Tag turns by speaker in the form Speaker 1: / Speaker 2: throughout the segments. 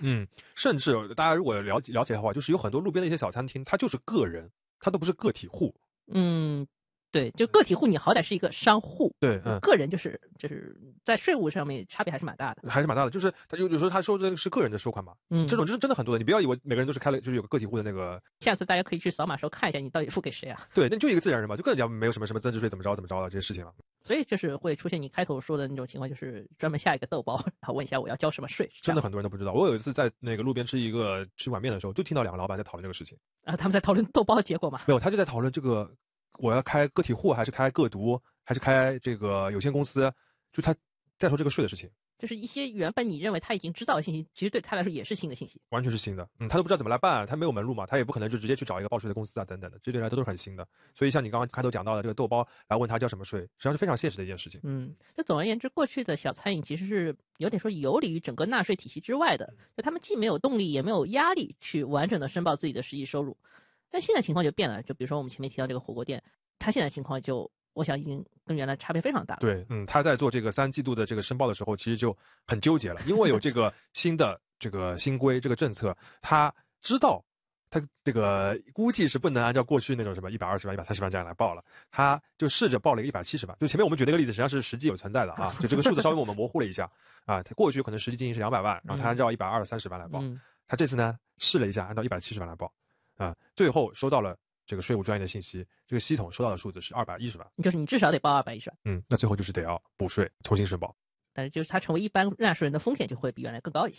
Speaker 1: 甚至大家如果了解的话，就是有很多路边的一些小餐厅，它就是个人，它都不是个体户。
Speaker 2: 对，就个体户你好歹是一个商户，
Speaker 1: 对，
Speaker 2: 个人就是在税务上面差别还是蛮大的，
Speaker 1: 就是他有时候他收的是个人的收款嘛，这种真的很多的，你不要以为每个人都是开了就是有个个体户的那个。
Speaker 2: 下次大家可以去扫码时候看一下你到底付给谁啊？
Speaker 1: 对，那就一个自然人嘛，就更加没有什么增值税怎么着的这些事情了。
Speaker 2: 所以就是会出现你开头说的那种情况，就是专门下一个豆包，然后问一下我要交什么税。
Speaker 1: 真的很多人都不知道。我有一次在那个路边吃一碗面的时候，就听到两个老板在讨论这个事情。
Speaker 2: 他们在讨论豆包的结果吗？
Speaker 1: 没有，他就在讨论这个。我要开个体户还是开个独还是开这个有限公司，就他在说这个税的事情，
Speaker 2: 就是一些原本你认为他已经知道的信息，其实对他来说也是新的信息，
Speaker 1: 完全是新的。他都不知道怎么来办，他没有门路嘛，他也不可能就直接去找一个报税的公司啊等等的，这对来都是很新的。所以像你刚刚开头讲到的这个豆包来问他交什么税，实际上是非常现实的一件事情。
Speaker 2: 这总而言之，过去的小餐饮其实是有点说游离于整个纳税体系之外的，就他们既没有动力也没有压力去完整的申报自己的实际收入。但现在情况就变了，就比如说我们前面提到这个火锅店，他现在情况就我想已经跟原来差别非常大了。
Speaker 1: 对，他在做这个3季度的这个申报的时候，其实就很纠结了，因为有这个新的这个新规这个政策，他知道他这个估计是不能按照过去那种什么120万、130万这样来报了，他就试着报了一个170万。就前面我们举那个例子，实际上是实际有存在的啊，就这个数字稍微我们模糊了一下啊，他过去可能实际经营是200万，然后他按照120、30万来报，他这次呢试了一下，按照170万来报啊，最后收到了这个税务专业的信息，这个系统收到的数字是210万，
Speaker 2: 就是你至少得报210万。
Speaker 1: 那最后就是得要补税，重新申报。
Speaker 2: 但是就是它成为一般纳税人的风险就会比原来更高一些。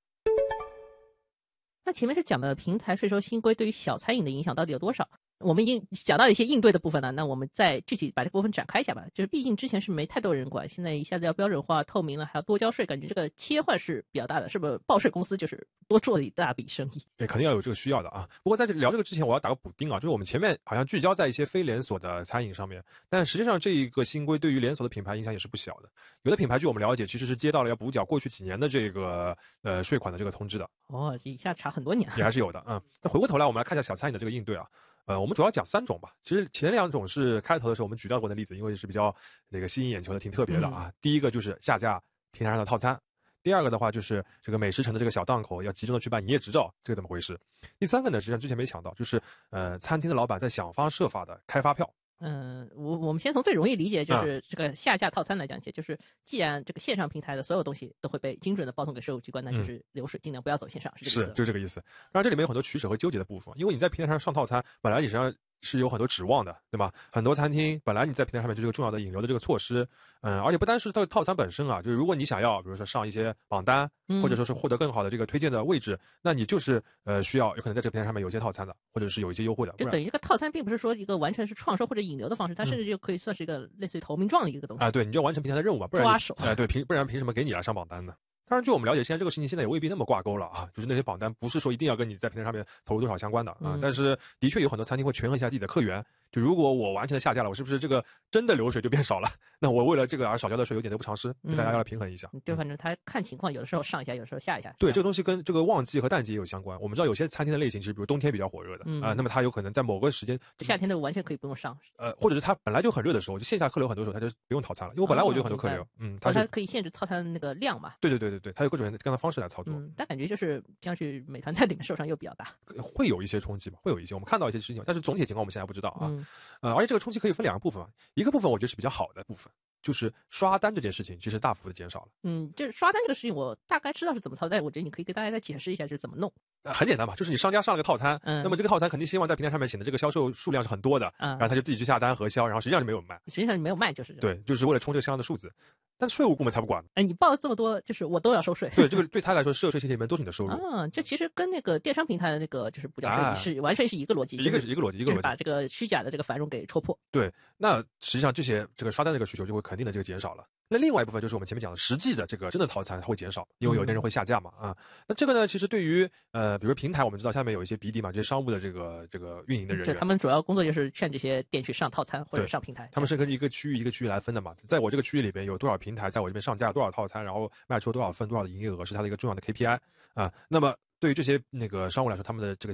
Speaker 2: 那前面是讲的平台税收新规对于小餐饮的影响到底有多少？我们已经讲到一些应对的部分了，那我们再具体把这个部分展开一下吧。就是毕竟之前是没太多人管，现在一下子要标准化、透明了，还要多交税，感觉这个切换是比较大的，是不是？报税公司就是多做了一大笔生意，
Speaker 1: 肯定要有这个需要的啊。不过在聊这个之前，我要打个补丁啊，就是我们前面好像聚焦在一些非连锁的餐饮上面，但实际上这一个新规对于连锁的品牌影响也是不小的。有的品牌据我们了解，其实是接到了要补缴过去几年的这个税款的这个通知的。
Speaker 2: 这一下查很多年
Speaker 1: 也还是有的。那回过头来，我们来看一下小餐饮的这个应对啊。我们主要讲3种吧。其实前2种是开头的时候我们举到过的例子，因为是比较那个吸引眼球的，挺特别的啊。第一个就是下架平台上的套餐，第二个的话就是这个美食城的这个小档口要集中的去办营业执照，这个怎么回事？第3个呢，实际上之前没讲到，就是餐厅的老板在想方设法的开发票。
Speaker 2: 我们先从最容易理解就是这个下架套餐来讲起，就是既然这个线上平台的所有东西都会被精准的报送给税务机关，那就是流水尽量不要走线上，是这个意思。
Speaker 1: 就这个意思。当然这里面有很多取舍和纠结的部分，因为你在平台上上套餐，本来你实际上是有很多指望的，对吧？很多餐厅本来你在平台上面就是个重要的引流的这个措施，而且不单是套餐本身啊，就是如果你想要，比如说上一些榜单，或者说是获得更好的这个推荐的位置，那你就是需要有可能在这个平台上面有一些套餐的，或者是有一些优惠的。
Speaker 2: 就等于这个套餐并不是说一个完全是创收或者引流的方式，它甚至就可以算是一个类似于投名状的一个东西
Speaker 1: 啊。对，你就要完成平台的任务嘛，不然
Speaker 2: 抓手。
Speaker 1: 对，不然凭什么给你来上榜单呢？当然，据我们了解，现在这个事情现在也未必那么挂钩了啊，就是那些榜单不是说一定要跟你在平台上面投入多少相关的啊，但是的确有很多餐厅会权衡一下自己的客源，就如果我完全的下架了，我是不是这个真的流水就变少了？那我为了这个而少交的税有点得不偿失，大家要来平衡一下。
Speaker 2: 就反正他看情况，有的时候上一下，有的时候下一下。
Speaker 1: 对，这个东西跟这个旺季和淡季也有相关。我们知道有些餐厅的类型是比如冬天比较火热的那么它有可能在某个时间，
Speaker 2: 夏天的完全可以不用上，
Speaker 1: 或者是它本来就很热的时候，就线下客流很多时候它就不用套餐了，因为我本来我就有很多客流，
Speaker 2: 它可以限制套餐那个量嘛。
Speaker 1: 对，它有各种各样的方式来操作。
Speaker 2: 但感觉就是这样去美团在里面受伤又比较大，
Speaker 1: 会有一些冲击吧，会有一些我们看到一些事情，但是总体情况我们现在不知道啊。而且这个冲击可以分2个部分嘛，一个部分我觉得是比较好的部分，就是刷单这件事情其实大幅的减少了。
Speaker 2: 就是刷单这个事情我大概知道是怎么操作，我觉得你可以给大家再解释一下是怎么弄。
Speaker 1: 很简单嘛，就是你商家上了个套餐，那么这个套餐肯定希望在平台上面显得这个销售数量是很多的，然后他就自己去下单核销，然后实际上就没有卖。
Speaker 2: 实际上没有卖就是
Speaker 1: 对，就是为了冲这个销量的数字。但税务部门才不管。
Speaker 2: 你报了这么多，就是我都要收税。
Speaker 1: 对，这个对他来说，涉税这些里面都是你的收入。
Speaker 2: 这其实跟那个电商平台的那个就是补缴税是完全是一个逻辑，
Speaker 1: 一个逻辑，
Speaker 2: 就是把这个虚假的这个繁荣给戳破。
Speaker 1: 对，那实际上这个刷单这个需求就会肯定的这个减少了。那另外一部分就是我们前面讲的实际的这个真的套餐它会减少，因为有的人会下架嘛那这个呢，其实对于比如平台，我们知道下面有一些 BD 嘛，这些商务的这个运营的人员，
Speaker 2: 他们主要工作就是劝这些店去上套餐或者上平台。
Speaker 1: 他们是跟一个区域来分的嘛，在我这个区域里边有多少平台在我这边上架多少套餐，然后卖出多少份多少的营业额是它的一个重要的 KPI 那么对于这些那个商务来说，他们的这个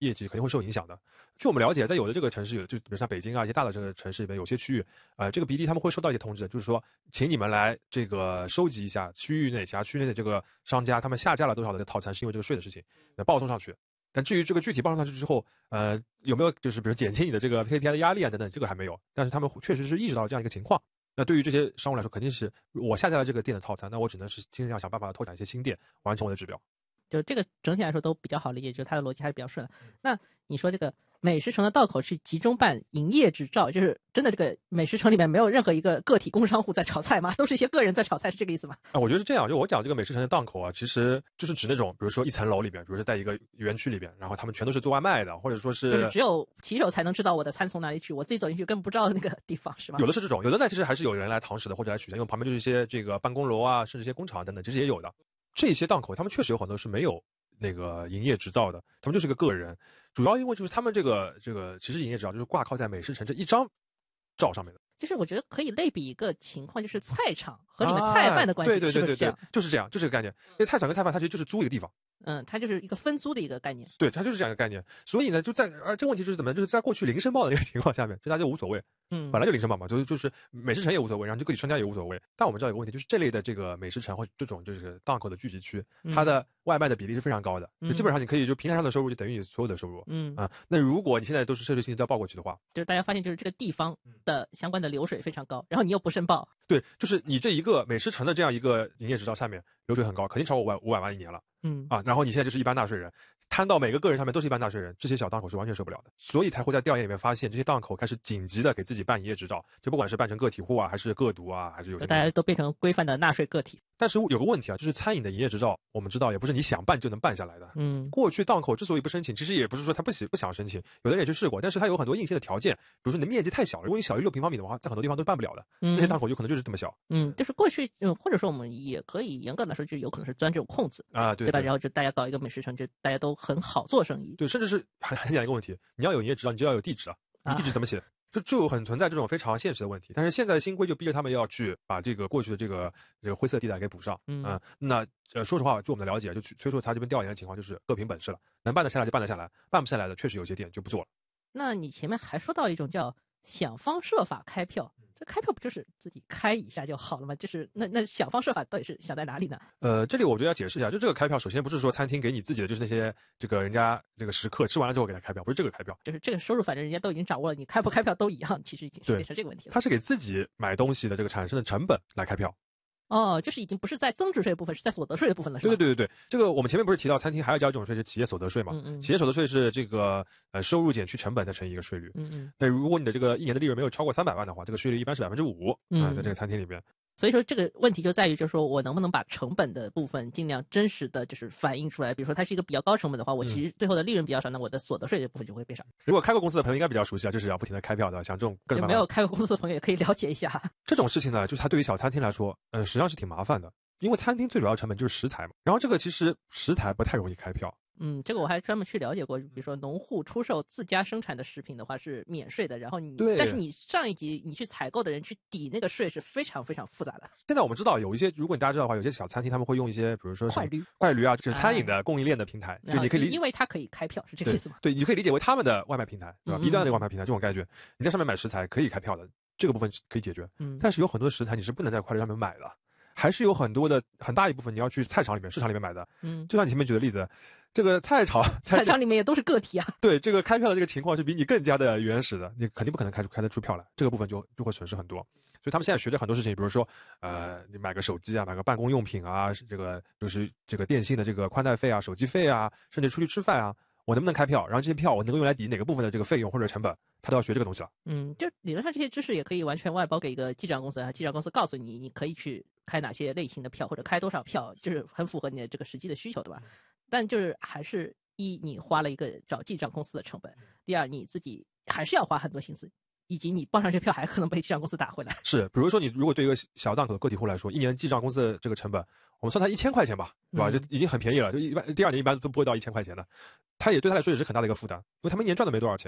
Speaker 1: 业绩肯定会受影响的。据我们了解，在有的这个城市，就比如像北京啊一些大的这个城市里面，有些区域，这个 BD 他们会收到一些通知，就是说，请你们来这个收集一下区域内的这个商家他们下架了多少的套餐，是因为这个税的事情，报送上去。但至于这个具体报送上去之后，有没有就是比如减轻你的这个 KPI 的压力啊等等，这个还没有。但是他们确实是意识到这样一个情况。那对于这些商务来说，肯定是我下架了这个店的套餐，那我只能是尽量想办法拓展一些新店，完成我的指标。
Speaker 2: 就这个整体来说都比较好理解，就是它的逻辑还是比较顺的。那你说这个美食城的档口是集中办营业执照，就是真的这个美食城里面没有任何一个个体工商户在炒菜吗？都是一些个人在炒菜，是这个意思吗？
Speaker 1: 我觉得是这样，就我讲这个美食城的档口啊，其实就是指那种，比如说一层楼里边，比如说在一个园区里边，然后他们全都是做外卖的，或者说
Speaker 2: 就是只有骑手才能知道我的餐从哪里去，我自己走进去根本不知道那个地方，是吗？
Speaker 1: 有的是这种，有的呢其实还是有人来堂食的或者来取餐，因为旁边就是一些这个办公楼啊，甚至一些工厂等等，其实也有的。这些档口他们确实有很多是没有那个营业执照的，他们就是个人，主要因为就是他们这个其实营业执照就是挂靠在美食城这一张照上面的。
Speaker 2: 就是我觉得可以类比一个情况，就是菜场和你们菜贩的关系，
Speaker 1: 对，
Speaker 2: 是不是这样？
Speaker 1: 就是这样，就是这个概念。因为菜场跟菜贩它其实就是租一个地方，
Speaker 2: 它就是一个分租的一个概念。
Speaker 1: 对，它就是这样一个概念。所以呢，就在这个问题就是怎么样？就是在过去零申报的一个情况下面，就大家就无所谓，本来就零申报嘛，就是美食城也无所谓，然后就个体商家也无所谓。但我们知道有个问题，就是这类的这个美食城或这种就是档口的聚集区，它的外卖的比例是非常高的，就基本上你可以就平台上的收入就等于你所有的收入。那如果你现在都是涉税信息都要报过去的话，
Speaker 2: 就是大家发现就是这个地方的相关的流水非常高，然后你又不申报，
Speaker 1: 对，就是你这一个美食城的这样一个营业执照下面流水很高，肯定超过500万一年了。然后你现在就是一般纳税人，摊到每个个人上面都是一般纳税人，这些小档口是完全受不了的，所以才会在调研里面发现这些档口开始紧急的给自己办营业执照，就不管是办成个体户啊，还是个独啊，还是有些
Speaker 2: 大家都变成规范的纳税个体。
Speaker 1: 但是有个问题啊，就是餐饮的营业执照，我们知道也不是你想办就能办下来的。过去档口之所以不申请，其实也不是说他不想申请，有的人也去试过，但是他有很多硬性的条件，比如说你的面积太小了，如果你小于6平方米的话，在很多地方都办不了的。那些档口有可能就是这么小。
Speaker 2: 就是过去或者说我们也可以严格来说，就有可能是钻这种空子
Speaker 1: 啊，
Speaker 2: 对吧？然后就大家搞一个美食城，就大家都很好做生意。
Speaker 1: 对，甚至是很简单一个问题，你要有营业执照，你就要有地址啊，你地址怎么写？就很存在这种非常现实的问题。但是现在的新规就逼着他们要去把这个过去的这个灰色地带给补上。那说实话，据我们的了解，就崔叔他这边调研的情况就是各凭本事了，能办得下来就办得下来，办不下来的确实有些店就不做了。
Speaker 2: 那你前面还说到一种叫想方设法开票，这开票不就是自己开一下就好了吗？就是那想方设法到底是想在哪里呢？
Speaker 1: 这里我觉得要解释一下，就这个开票，首先不是说餐厅给你自己的，就是那些这个人家这个食客吃完了之后给他开票，不是这个开票，
Speaker 2: 就是这个收入反正人家都已经掌握了，你开不开票都一样，其实已经是变成这个问题了。
Speaker 1: 他是给自己买东西的这个产生的成本来开票。
Speaker 2: 就是已经不是在增值税的部分，是在所得税的部分了，是吧？
Speaker 1: 对，这个我们前面不是提到餐厅还要交一种税是企业所得税嘛？企业所得税是这个收入减去成本再乘以一个税率。那如果你的这个一年的利润没有超过300万的话，这个税率一般是5%。在这个餐厅里边。
Speaker 2: 所以说这个问题就在于，就是说我能不能把成本的部分尽量真实的就是反映出来。比如说它是一个比较高成本的话，我其实最后的利润比较少，那我的所得税的部分就会变少。
Speaker 1: 如果开过公司的朋友应该比较熟悉啊，就是要不停的开票的，像这种各种
Speaker 2: 就没有开过公司的朋友也可以了解一下。
Speaker 1: 这种事情呢，就是它对于小餐厅来说，实际上是挺麻烦的，因为餐厅最主要成本就是食材嘛。然后这个其实食材不太容易开票。
Speaker 2: 这个我还专门去了解过，比如说农户出售自家生产的食品的话是免税的，然后但是你上一级你去采购的人去抵那个税是非常非常复杂的。
Speaker 1: 现在我们知道有一些，如果大家知道的话，有些小餐厅他们会用一些，比如说快驴啊，就是餐饮的供应链的平台，就你可以
Speaker 2: 因为它可以开票，是这个意思吗？
Speaker 1: 对，你可以理解为他们的外卖平台，对吧？B 端的外卖平台这种概念，你在上面买食材可以开票的，这个部分可以解决。但是有很多食材你是不能在快驴上面买的，还是有很多的很大一部分你要去菜场里面、市场里面买的。就像你前面举的例子。这个菜场
Speaker 2: 里面也都是个体啊。
Speaker 1: 对，这个开票的这个情况是比你更加的原始的，你肯定不可能开得出票来，这个部分就会损失很多。所以他们现在学着很多事情，比如说，你买个手机啊，买个办公用品啊，这个就是这个电信的这个宽带费啊、手机费啊，甚至出去吃饭啊，我能不能开票？然后这些票我能够用来抵哪个部分的这个费用或者成本，他都要学这个东西了。
Speaker 2: 就理论上这些知识也可以完全外包给一个记账公司啊，记账公司告诉你，你可以去开哪些类型的票或者开多少票，就是很符合你的这个实际的需求，对吧？但就是还是你花了一个找记账公司的成本，第二你自己还是要花很多心思，以及你报上去票还可能被记账公司打回来。
Speaker 1: 是，比如说你如果对一个小档口的个体户来说，一年记账公司的这个成本，我们算它1000块钱吧，对吧？就已经很便宜了，就第二年一般都不会到1000块钱的，它也对他来说也是很大的一个负担，因为他们一年赚的没多少钱。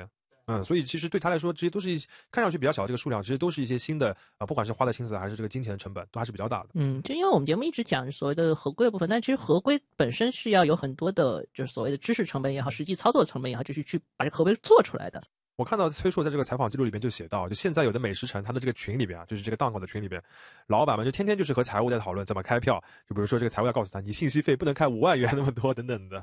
Speaker 1: 所以其实对他来说，这些都是看上去比较小的这个数量，其实都是一些新的不管是花的心思还是这个金钱的成本，都还是比较大的。
Speaker 2: 就因为我们节目一直讲所谓的合规的部分，但其实合规本身是要有很多的，就是所谓的知识成本也好，实际操作成本也好，就是去把这个合规做出来的。
Speaker 1: 我看到崔硕在这个采访记录里边就写到，就现在有的美食城，他的这个群里边啊，就是这个档口的群里边，老板们就天天就是和财务在讨论怎么开票，就比如说这个财务要告诉他，你信息费不能开5万元那么多等等的。